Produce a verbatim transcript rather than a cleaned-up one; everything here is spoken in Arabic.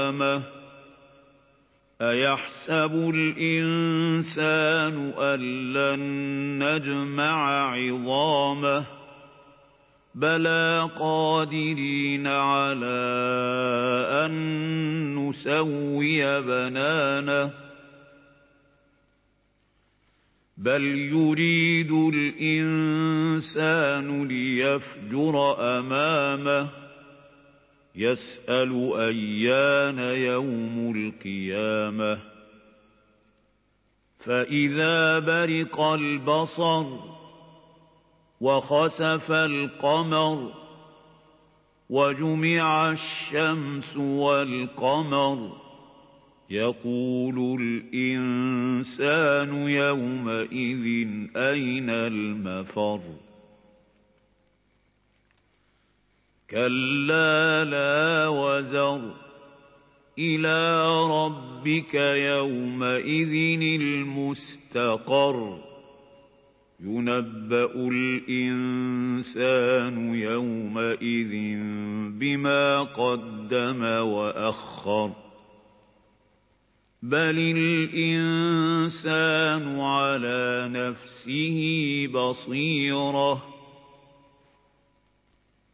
أَيَحْسَبُ الْإِنسَانُ أَلَّن نَّجْمَعَ عِظَامَهُ بَلَىٰ قَادِرِينَ عَلَىٰ أَن نُّسَوِّيَ بَنَانَهُ بَلْ يُرِيدُ الْإِنسَانُ لِيَفْجُرَ أَمَامَهُ يَسْأَلُ أَيَّانَ يَوْمُ الْقِيَامَةِ فَإِذَا بَرِقَ الْبَصَرُ وَخَسَفَ الْقَمَرُ وَجُمِعَ الشَّمْسُ وَالْقَمَرُ يَقُولُ الْإِنسَانُ يَوْمَئِذٍ أَيْنَ الْمَفَرُّ كَلَّا لَا وَزَرَ إِلَىٰ رَبِّكَ يَوْمَئِذٍ الْمُسْتَقَرُّ يُنَبَّأُ الْإِنسَانُ يَوْمَئِذٍ بِمَا قَدَّمَ وَأَخَّرَ بَلِ الْإِنسَانُ عَلَىٰ نَفْسِهِ بَصِيرَةٌ